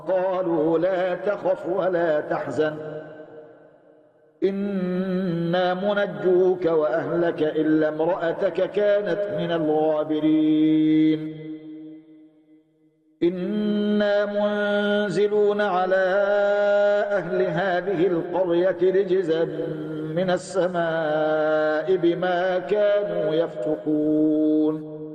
قالوا لا تخف ولا تحزن إنا منجوك وأهلك إلا امرأتك كانت من الغابرين إنا منزلون على أهل هذه القرية رجزا من السماء بما كانوا يفسقون